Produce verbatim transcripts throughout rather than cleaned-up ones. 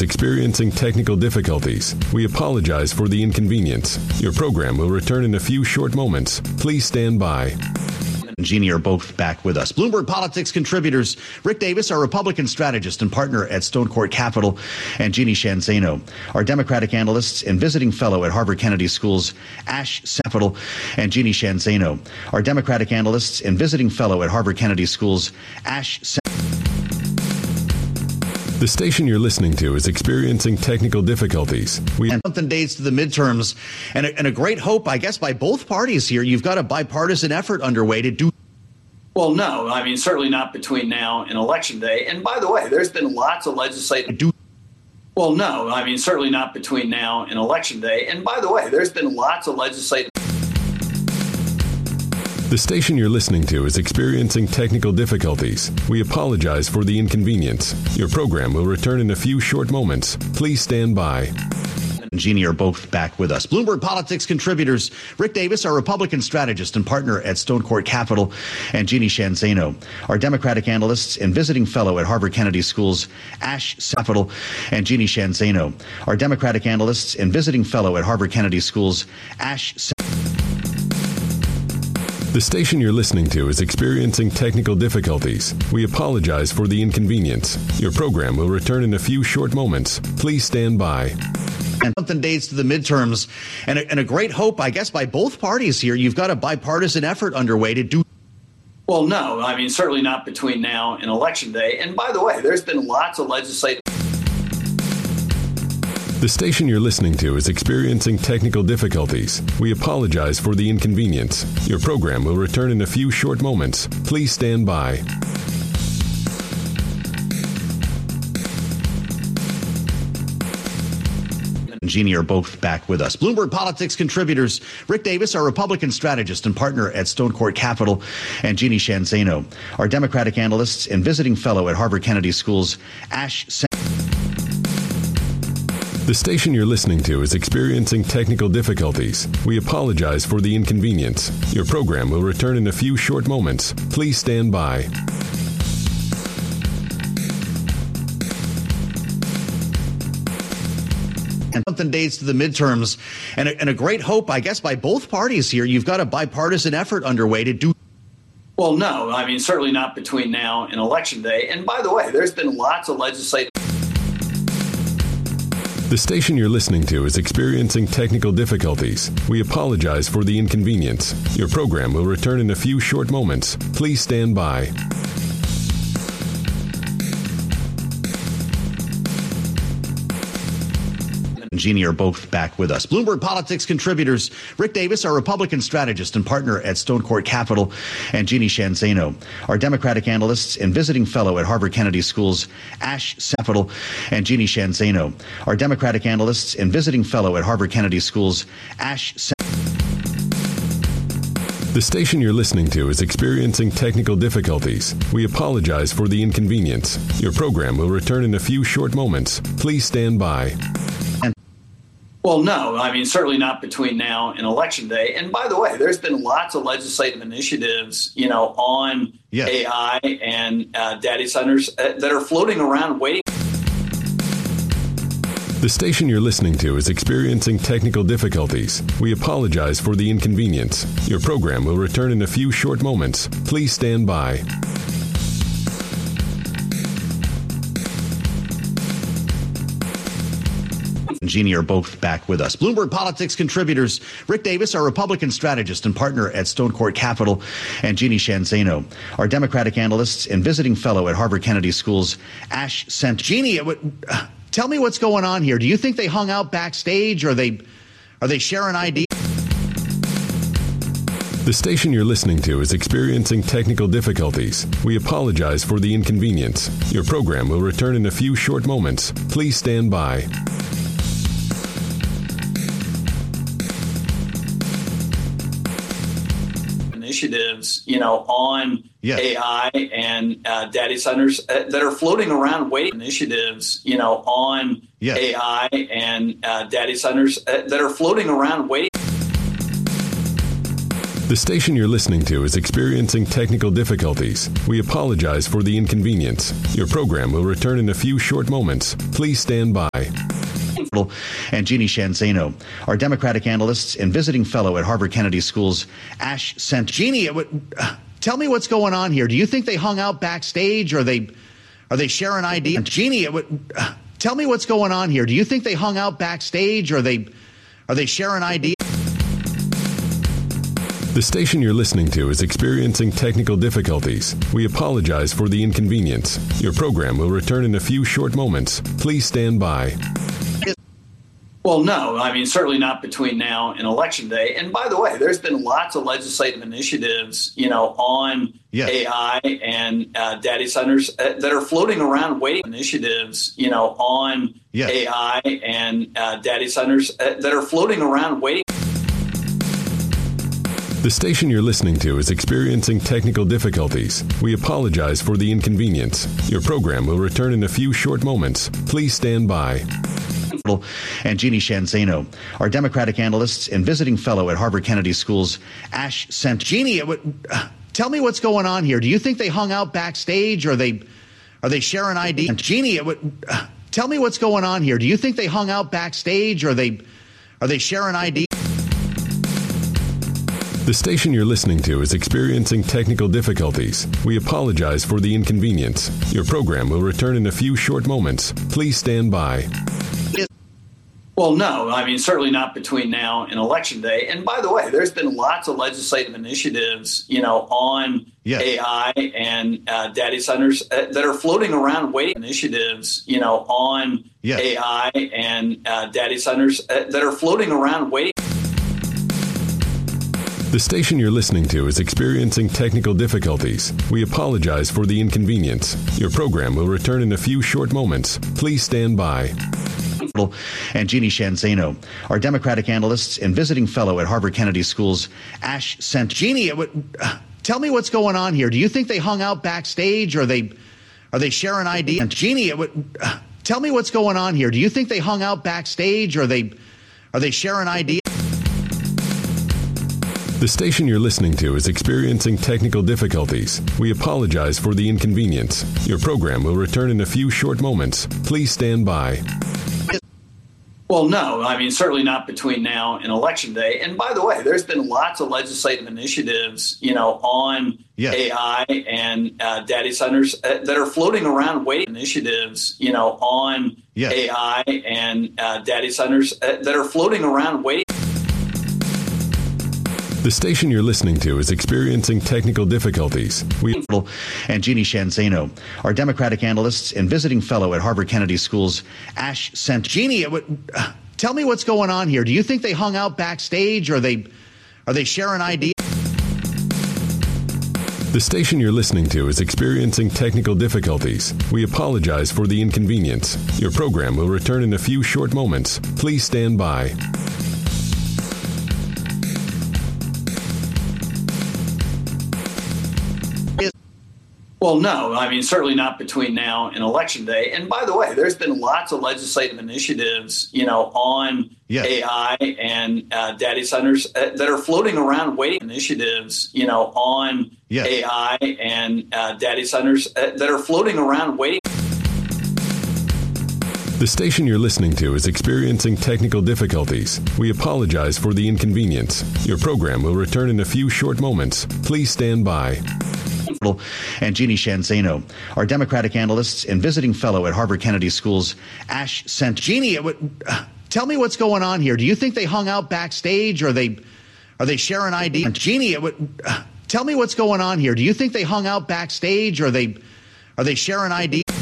is experiencing technical difficulties. We apologize for the inconvenience. Your program will return in a few short moments. Please stand by. And Jeannie are both back with us. Bloomberg Politics contributors Rick Davis, our Republican strategist and partner at Stone Court Capital, and Jeannie Sheehan Zaino, our Democratic analysts and visiting fellow at Harvard Kennedy School's Ash Capital, and Jeannie Sheehan Zaino, our Democratic analysts and visiting fellow at Harvard Kennedy School's Ash. The station you're listening to is experiencing technical difficulties. We and something dates to the midterms, and a, and a great hope, I guess, by both parties here. You've got a bipartisan effort underway to do. Well, no, I mean, certainly not between now and Election Day. And by the way, there's been lots of legislative. Do. Well, no, I mean, certainly not between now and Election Day. And by the way, there's been lots of legislative. The station you're listening to is experiencing technical difficulties. We apologize for the inconvenience. Your program will return in a few short moments. Please stand by. And Jeannie are both back with us. Bloomberg Politics contributors Rick Davis, our Republican strategist and partner at Stone Court Capital, and Jeannie Sheehan Zaino, our Democratic analysts and visiting fellow at Harvard Kennedy School's Ash Capital, and Jeannie Sheehan Zaino, our Democratic analysts and visiting fellow at Harvard Kennedy School's Ash. The station you're listening to is experiencing technical difficulties. We apologize for the inconvenience. Your program will return in a few short moments. Please stand by. And something dates to the midterms, and a, and a great hope, I guess, by both parties here. You've got a bipartisan effort underway to do. Well, no, I mean, certainly not between now and Election Day. And by the way, there's been lots of legislative. The station you're listening to is experiencing technical difficulties. We apologize for the inconvenience. Your program will return in a few short moments. Please stand by. And Jeannie are both back with us. Bloomberg Politics contributors Rick Davis, our Republican strategist and partner at Stone Court Capital, and Jeannie Sheehan Zaino, our Democratic analysts and visiting fellow at Harvard Kennedy School's Ash. The station you're listening to is experiencing technical difficulties. We apologize for the inconvenience. Your program will return in a few short moments. Please stand by. And something dates to the midterms, and a, and a great hope, I guess, by both parties here. You've got a bipartisan effort underway to do. Well, no, I mean, certainly not between now and Election Day. And by the way, there's been lots of legislative. The station you're listening to is experiencing technical difficulties. We apologize for the inconvenience. Your program will return in a few short moments. Please stand by. And Jeannie are both back with us. Bloomberg Politics contributors Rick Davis, our Republican strategist and partner at Stone Court Capital, and Jeannie Sheehan Zaino, our Democratic analysts and visiting fellow at Harvard Kennedy School's Ash Capital, and Jeannie Sheehan Zaino, our Democratic analysts and visiting fellow at Harvard Kennedy School's Ash. The station you're listening to is experiencing technical difficulties. We apologize for the inconvenience. Your program will return in a few short moments. Please stand by. Well, no, I mean, certainly not between now and Election Day. And by the way, there's been lots of legislative initiatives, you know, on yes. A I and uh, data centers uh, that are floating around waiting. The station you're listening to is experiencing technical difficulties. We apologize for the inconvenience. Your program will return in a few short moments. Please stand by. And Jeannie are both back with us. Bloomberg Politics contributors Rick Davis, our Republican strategist and partner at Stone Court Capital, and Jeannie Sheehan Zaino, our Democratic analysts and visiting fellow at Harvard Kennedy School's Ash Center. Jeannie, it would, uh, tell me what's going on here. Do you think they hung out backstage? Or are they, are they sharing I D? The station you're listening to is experiencing technical difficulties. We apologize for the inconvenience. Your program will return in a few short moments. Please stand by. Initiatives, you know, on yes. A I and uh, data centers uh, that are floating around waiting. Initiatives, you know, on yes. A I and uh, data centers uh, that are floating around waiting. The station you're listening to is experiencing technical difficulties. We apologize for the inconvenience. Your program will return in a few short moments. Please stand by. And Jeannie Sheehan Zaino, our Democratic analysts and visiting fellow at Harvard Kennedy School's Ash Center. Jeannie, uh, tell me what's going on here. Do you think they hung out backstage, or they are they sharing I D? Jeannie, uh, tell me what's going on here. Do you think they hung out backstage, or they are they sharing I D? The station you're listening to is experiencing technical difficulties. We apologize for the inconvenience. Your program will return in a few short moments. Please stand by. Well, no, I mean, certainly not between now and Election Day. And by the way, there's been lots of legislative initiatives, you know, on yes. A I and uh, data centers uh, that are floating around waiting initiatives, you know, on yes. A I and uh, data centers uh, that are floating around waiting. The station you're listening to is experiencing technical difficulties. We apologize for the inconvenience. Your program will return in a few short moments. Please stand by. And Jeannie Sheehan Zaino, our Democratic analysts and visiting fellow at Harvard Kennedy School's Ash Center. Jeannie, uh, tell me what's going on here. Do you think they hung out backstage, or they are they sharing I D? Jeannie, uh, tell me what's going on here. Do you think they hung out backstage, or they are they sharing I D? The station you're listening to is experiencing technical difficulties. We apologize for the inconvenience. Your program will return in a few short moments. Please stand by. Well, no, I mean, certainly not between now and Election Day. And by the way, there's been lots of legislative initiatives, you know, on yes. A I and uh, data centers uh, that are floating around waiting initiatives, you know, on yes. A I and uh, data centers uh, that are floating around waiting. The station you're listening to is experiencing technical difficulties. We apologize for the inconvenience. Your program will return in a few short moments. Please stand by. And Jeannie Sheehan Zaino, our Democratic analysts and visiting fellow at Harvard Kennedy School's Ash Center. Jeannie, uh, tell me what's going on here. Do you think they hung out backstage, or they are they sharing I D? Jeannie, uh, tell me what's going on here. Do you think they hung out backstage, or they are they sharing I D? The station you're listening to is experiencing technical difficulties. We apologize for the inconvenience. Your program will return in a few short moments. Please stand by. Well, no, I mean, certainly not between now and Election Day. And by the way, there's been lots of legislative initiatives, you know, on yes. A I and uh, data centers uh, that are floating around waiting initiatives, you know, on yes. A I and uh, data centers uh, that are floating around waiting. The station you're listening to is experiencing technical difficulties. We and Jeannie Sheehan Zaino, our Democratic analysts and visiting fellow at Harvard Kennedy School's Ash Center. Jeannie, uh, tell me what's going on here. Do you think they hung out backstage, or they are they sharing I D? The station you're listening to is experiencing technical difficulties. We apologize for the inconvenience. Your program will return in a few short moments. Please stand by. Well, no, I mean, certainly not between now and Election Day. And by the way, there's been lots of legislative initiatives, you know, on yes. A I and uh, data centers uh, that are floating around waiting initiatives, you know, on yes. A I and uh, data centers uh, that are floating around waiting. The station you're listening to is experiencing technical difficulties. We apologize for the inconvenience. Your program will return in a few short moments. Please stand by. And Jeannie Sheehan Zaino, our Democratic analysts and visiting fellow at Harvard Kennedy School's Ash Center. Jeannie, uh, tell me what's going on here. Do you think they hung out backstage, or they are they sharing I D? Jeannie, uh, tell me what's going on here. Do you think they hung out backstage, or they are they sharing I D?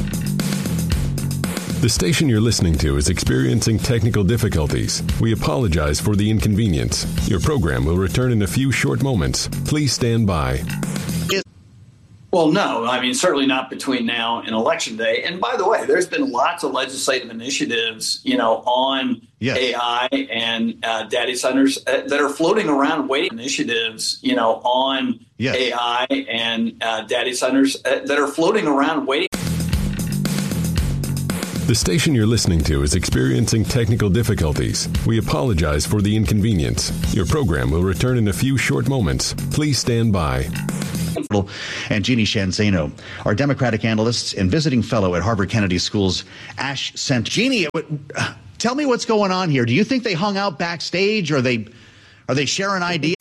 The station you're listening to is experiencing technical difficulties. We apologize for the inconvenience. Your program will return in a few short moments. Please stand by. Well, no, I mean, certainly not between now and Election Day. And by the way, there's been lots of legislative initiatives, you know, on yes. A I and uh, data centers uh, that are floating around waiting initiatives, you know, on yes. A I and uh, data centers uh, that are floating around waiting. The station you're listening to is experiencing technical difficulties. We apologize for the inconvenience. Your program will return in a few short moments. Please stand by. And Jeannie Sheehan Zaino, our Democratic analysts and visiting fellow at Harvard Kennedy School's Ash Center. Jeannie, tell me what's going on here. Do you think they hung out backstage, or are they are they sharing ideas?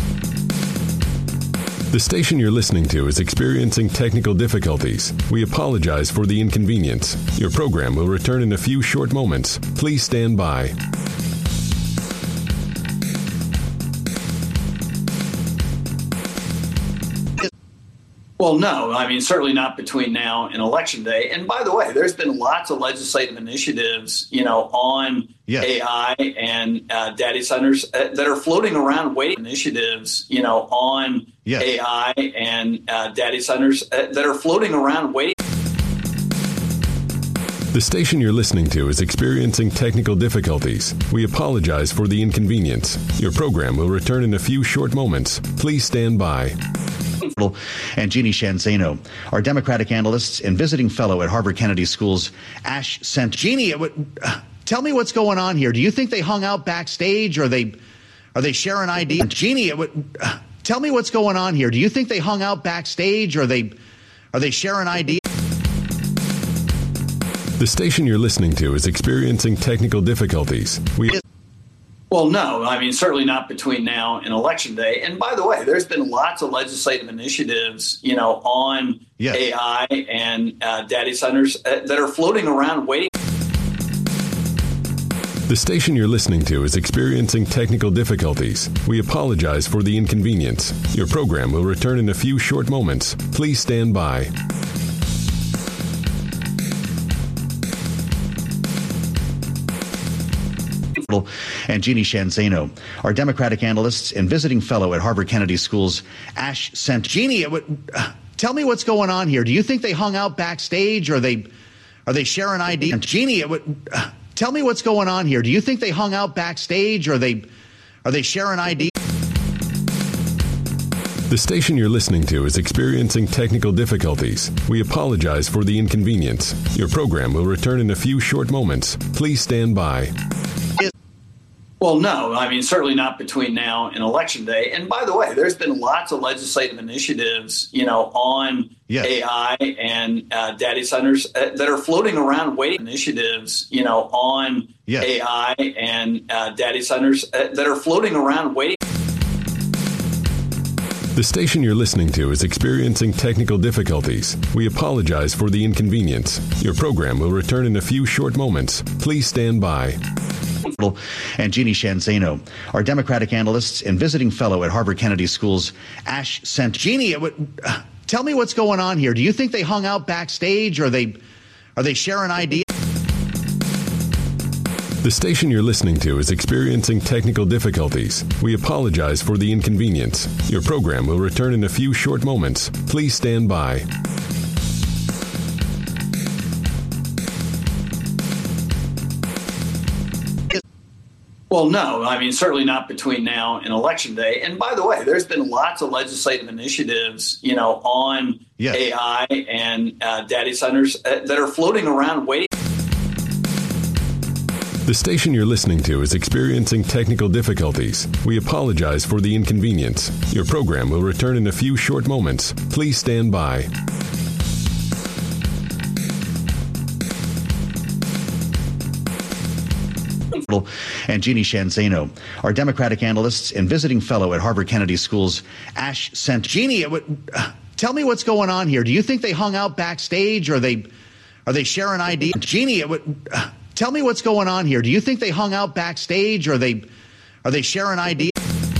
The station you're listening to is experiencing technical difficulties. We apologize for the inconvenience. Your program will return in a few short moments. Please stand by. Well, no, I mean, certainly not between now and Election Day. And by the way, there's been lots of legislative initiatives, you know, on yes. A I and uh, data centers uh, that are floating around waiting initiatives, you know, on yes. A I and uh, data centers uh, that are floating around waiting. The station you're listening to is experiencing technical difficulties. We apologize for the inconvenience. Your program will return in a few short moments. Please stand by. And Jeannie Sheehan Zaino, our Democratic analysts and visiting fellow at Harvard Kennedy School's Ash Center. Jeannie, tell me what's going on here. Do you think they hung out backstage, or are they are they sharing ideas? Jeannie, tell me what's going on here. Do you think they hung out backstage, or are they are they sharing ideas? The station you're listening to is experiencing technical difficulties. We Well, no, I mean, certainly not between now and Election Day. And by the way, there's been lots of legislative initiatives, you know, on yes. A I and uh, data centers uh, that are floating around waiting. The station you're listening to is experiencing technical difficulties. We apologize for the inconvenience. Your program will return in a few short moments. Please stand by. And Jeannie Sheehan Zaino, our Democratic analysts and visiting fellow at Harvard Kennedy School's Ash Center. Jeannie, tell me what's going on here. Do you think they hung out backstage, or are they are they sharing ideas? Jeannie, tell me what's going on here. Do you think they hung out backstage, or are they are they sharing ideas? The station you're listening to is experiencing technical difficulties. We apologize for the inconvenience. Your program will return in a few short moments. Please stand by. Well, no, I mean, certainly not between now and Election Day. And by the way, there's been lots of legislative initiatives, you know, on yes. A I and uh, data centers uh, that are floating around waiting initiatives, you know, on yes. A I and uh, data centers uh, that are floating around waiting. The station you're listening to is experiencing technical difficulties. We apologize for the inconvenience. Your program will return in a few short moments. Please stand by. And Jeannie Sheehan Zaino, our Democratic analysts and visiting fellow at Harvard Kennedy School's Ash Center. Jeannie, tell me what's going on here. Do you think they hung out backstage, or are they are they sharing ideas? The station you're listening to is experiencing technical difficulties. We apologize for the inconvenience. Your program will return in a few short moments. Please stand by. Well, no, I mean, certainly not between now and Election Day. And by the way, there's been lots of legislative initiatives, you know, on yes. A I and uh, data centers uh, that are floating around waiting. The station you're listening to is experiencing technical difficulties. We apologize for the inconvenience. Your program will return in a few short moments. Please stand by. And Jeannie Sheehan Zaino, our Democratic analysts and visiting fellow at Harvard Kennedy School's Ash Center. Jeannie, tell me what's going on here. Do you think they hung out backstage, or are they are they sharing ideas? Jeannie, tell me what's going on here. Do you think they hung out backstage, or are they are they sharing ideas?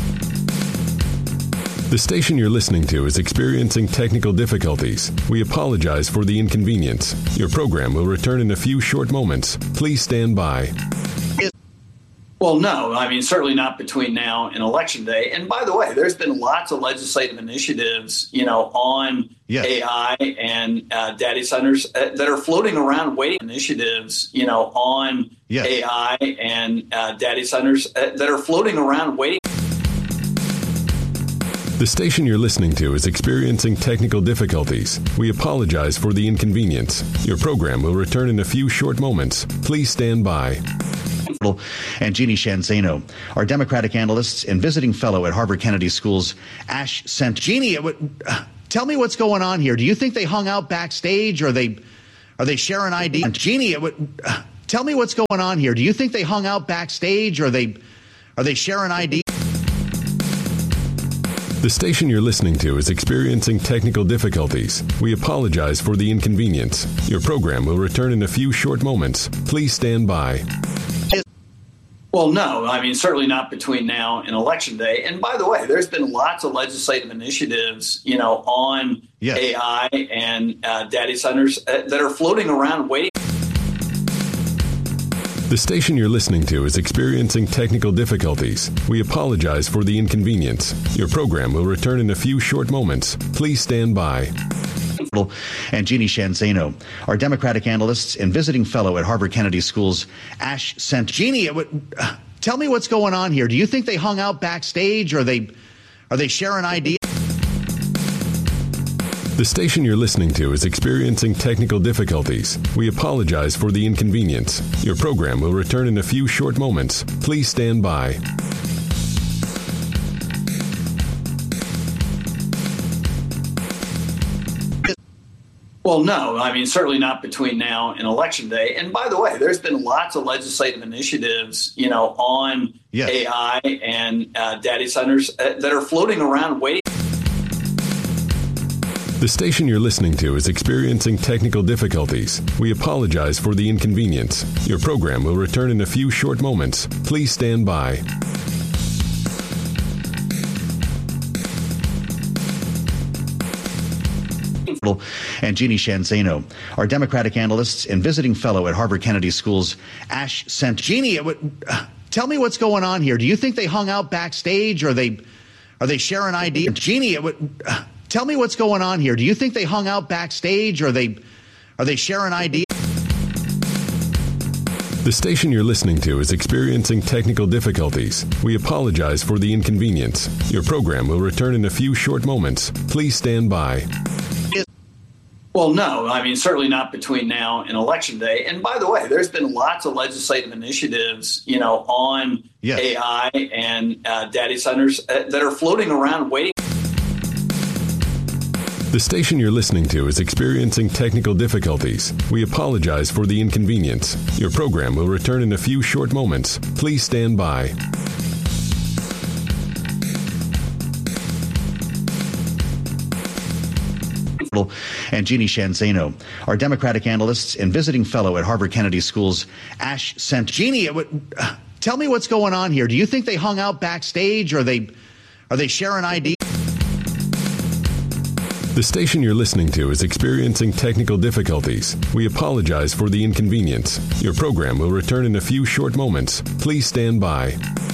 The station you're listening to is experiencing technical difficulties. We apologize for the inconvenience. Your program will return in a few short moments. Please stand by. Well, no, I mean, certainly not between now and Election Day. And by the way, there's been lots of legislative initiatives, you know, on yes. A I and uh, data centers uh, that are floating around waiting initiatives, you know, on yes. A I and uh, data centers uh, that are floating around waiting. The station you're listening to is experiencing technical difficulties. We apologize for the inconvenience. Your program will return in a few short moments. Please stand by. And Jeannie Sheehan Zaino, our Democratic analyst and visiting fellow at Harvard Kennedy School's Ash Center. Jeannie, tell me what's going on here. Do you think they hung out backstage, or they are they sharing I D? Jeannie, tell me what's going on here. Do you think they hung out backstage, or they are they sharing I D? The station you're listening to is experiencing technical difficulties. We apologize for the inconvenience. Your program will return in a few short moments. Please stand by. Well, no, I mean, certainly not between now and Election Day. And by the way, there's been lots of legislative initiatives, you know, on yes. A I and uh, data centers uh, that are floating around waiting. The station you're listening to is experiencing technical difficulties. We apologize for the inconvenience. Your program will return in a few short moments. Please stand by. And Jeannie Sheehan Zaino, our Democratic analyst and visiting fellow at Harvard Kennedy School's Ash Center. Jeannie, tell me what's going on here. Do you think they hung out backstage, or they are they sharing I D? The station you're listening to is experiencing technical difficulties. We apologize for the inconvenience. Your program will return in a few short moments. Please stand by. Well, no, I mean, certainly not between now and Election Day. And by the way, there's been lots of legislative initiatives, you know, on yes. A I and uh, data centers uh, that are floating around waiting. The station you're listening to is experiencing technical difficulties. We apologize for the inconvenience. Your program will return in a few short moments. Please stand by. And Jeannie Sheehan Zaino, our Democratic analyst and visiting fellow at Harvard Kennedy School's Ash Center. Jeannie, tell me what's going on here. Do you think they hung out backstage, or they are they sharing I D? Jeannie, tell me what's going on here. Do you think they hung out backstage, or they are they sharing I D? The station you're listening to is experiencing technical difficulties. We apologize for the inconvenience. Your program will return in a few short moments. Please stand by. Well, no, I mean, certainly not between now and Election Day. And by the way, there's been lots of legislative initiatives, you know, on yes. A I and uh, data centers uh, that are floating around waiting. The station you're listening to is experiencing technical difficulties. We apologize for the inconvenience. Your program will return in a few short moments. Please stand by. And Jeannie Sheehan Zaino, our Democratic analyst and visiting fellow at Harvard Kennedy School's Ash Center. Jeannie, tell me what's going on here. Do you think they hung out backstage, or they are they sharing I D? The station you're listening to is experiencing technical difficulties. We apologize for the inconvenience. Your program will return in a few short moments. Please stand by.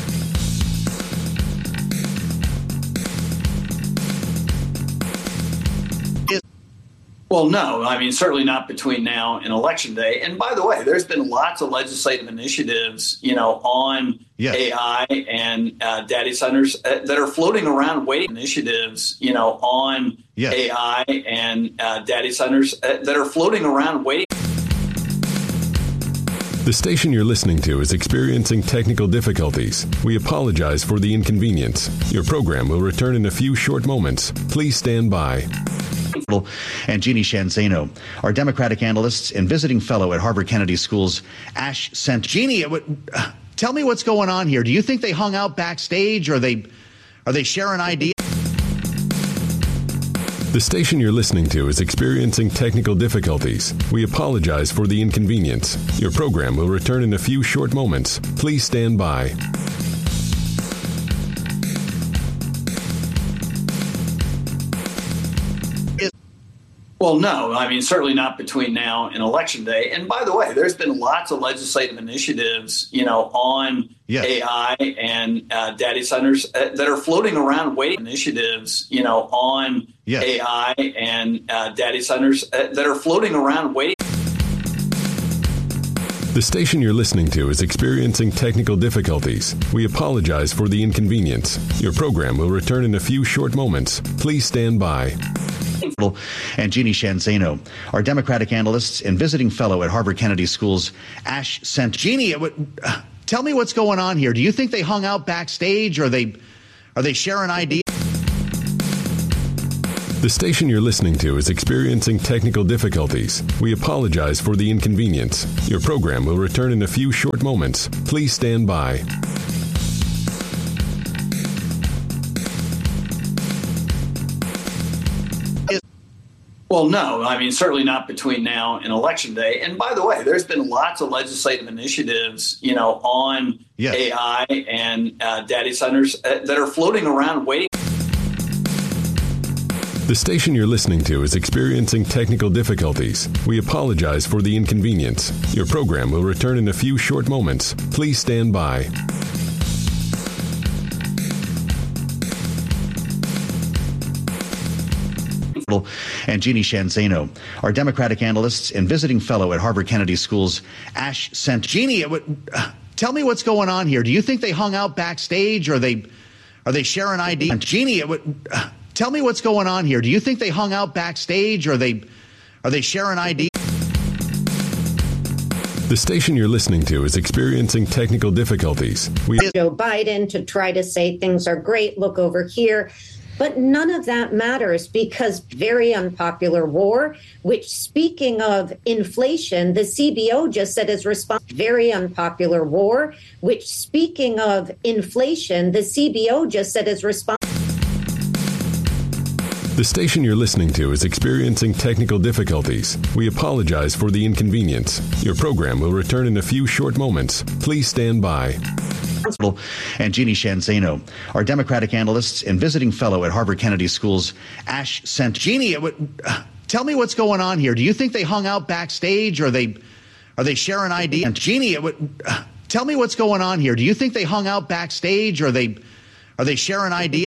Well, no, I mean, certainly not between now and Election Day. And by the way, there's been lots of legislative initiatives, you know, on yes. A I and uh, data centers uh, that are floating around waiting. Initiatives, you know, on yes. A I and uh, data centers uh, that are floating around waiting. The station you're listening to is experiencing technical difficulties. We apologize for the inconvenience. Your program will return in a few short moments. Please stand by. And Jeannie Sheehan Zaino, our Democratic analyst and visiting fellow at Harvard Kennedy School's Ash Center. Jeannie, tell me what's going on here. Do you think they hung out backstage, or they are they sharing I D? The station you're listening to is experiencing technical difficulties. We apologize for the inconvenience. Your program will return in a few short moments. Please stand by. Well, no, I mean, certainly not between now and Election Day. And by the way, there's been lots of legislative initiatives, you know, on yes. A I and uh, data centers uh, that are floating around waiting. Initiatives, you know, on yes. A I and uh, data centers uh, that are floating around waiting. The station you're listening to is experiencing technical difficulties. We apologize for the inconvenience. Your program will return in a few short moments. Please stand by. And Jeannie Sheehan Zaino, our Democratic analyst and visiting fellow at Harvard Kennedy School's Ash Center. Jeannie, tell me what's going on here. Do you think they hung out backstage, or are they are they sharing ideas? The station you're listening to is experiencing technical difficulties. We apologize for the inconvenience. Your program will return in a few short moments. Please stand by. Well, no, I mean, certainly not between now and Election Day. And by the way, there's been lots of legislative initiatives, you know, on yes. A I and uh, data centers uh, that are floating around waiting. The station you're listening to is experiencing technical difficulties. We apologize for the inconvenience. Your program will return in a few short moments. Please stand by. And Jeannie Sheehan Zaino, our Democratic analyst and visiting fellow at Harvard Kennedy School's Ash Center. Jeannie, tell me what's going on here. Do you think they hung out backstage, or are they are they sharing ideas? Jeannie, tell me what's going on here. Do you think they hung out backstage, or are they are they sharing ideas? The station you're listening to is experiencing technical difficulties. We Joe Biden to try to say things are great. Look over here. But none of that matters, because very unpopular war, which, speaking of inflation, the C B O just said is responsible. Very unpopular war, which, speaking of inflation, the C B O just said is responsible. The station you're listening to is experiencing technical difficulties. We apologize for the inconvenience. Your program will return in a few short moments. Please stand by. And Jeannie Sheehan Zaino, our Democratic analyst and visiting fellow at Harvard Kennedy School's Ash Center. Jeannie, tell me what's going on here. Do you think they hung out backstage, or are they are they sharing ideas? And Jeannie, tell me what's going on here. Do you think they hung out backstage, or are they are they sharing ideas?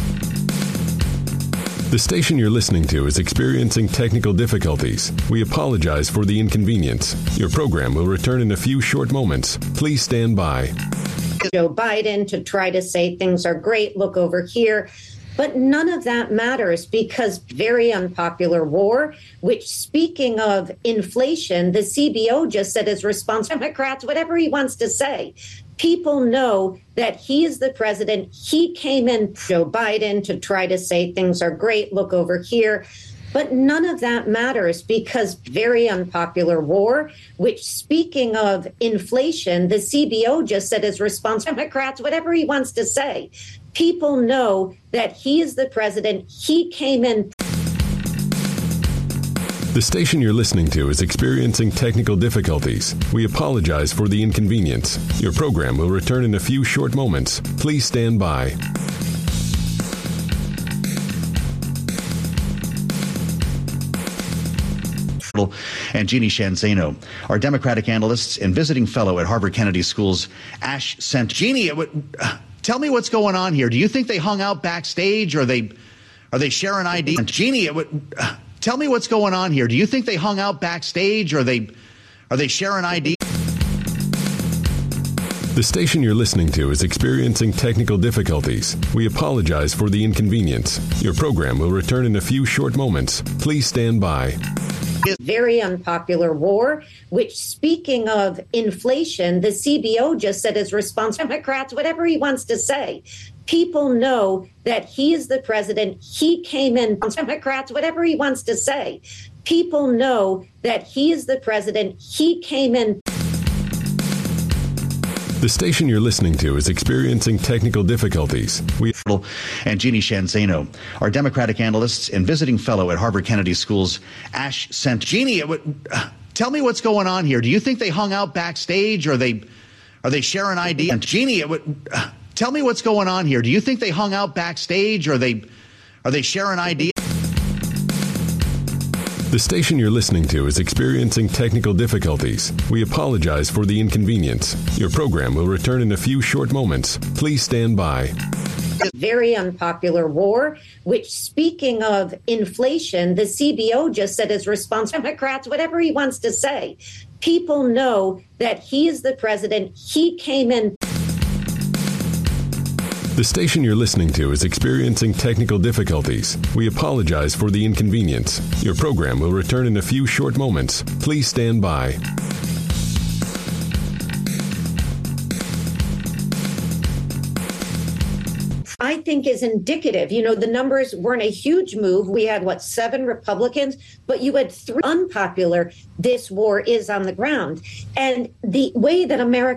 The station you're listening to is experiencing technical difficulties. We apologize for the inconvenience. Your program will return in a few short moments. Please stand by. Joe Biden to try to say things are great. Look over here. But none of that matters, because very unpopular war, which, speaking of inflation, the C B O just said is responsible. Democrats, whatever he wants to say. People know that he is the president. He came in, Joe Biden, to try to say things are great. Look over here. But none of that matters, because very unpopular war, which, speaking of inflation, the C B O just said is responsible. Democrats, whatever he wants to say. People know that he is the president. He came in. The station you're listening to is experiencing technical difficulties. We apologize for the inconvenience. Your program will return in a few short moments. Please stand by. And Jeannie Sheehan Zaino, our Democratic analyst and visiting fellow at Harvard Kennedy School's Ash Center. Jeannie, tell me what's going on here. Do you think they hung out backstage, or are they are they sharing ideas? Jeannie, tell me what's going on here. Do you think they hung out backstage, or are they are they sharing ideas? The station you're listening to is experiencing technical difficulties. We apologize for the inconvenience. Your program will return in a few short moments. Please stand by. Very unpopular war, which, speaking of inflation, the C B O just said is responsible. Democrats, whatever he wants to say. People know that he is the president. He came in. Democrats, whatever he wants to say. People know that he is the president. He came in. The station you're listening to is experiencing technical difficulties. We and Jeannie Sheehan Zaino, our Democratic analyst and visiting fellow at Harvard Kennedy School's Ash Center. Jeannie, tell me what's going on here. Do you think they hung out backstage, or are they are they sharing ideas? And Jeannie, tell me what's going on here. Do you think they hung out backstage, or are they are they sharing ideas? The station you're listening to is experiencing technical difficulties. We apologize for the inconvenience. Your program will return in a few short moments. Please stand by. Very unpopular war, which, speaking of inflation, the C B O just said is responsible. Democrats, whatever he wants to say. People know that he is the president. He came in. The station you're listening to is experiencing technical difficulties. We apologize for the inconvenience. Your program will return in a few short moments. Please stand by. I think is indicative. You know, the numbers weren't a huge move. We had, what, seven Republicans, but you had three unpopular. This war is on the ground. And the way that America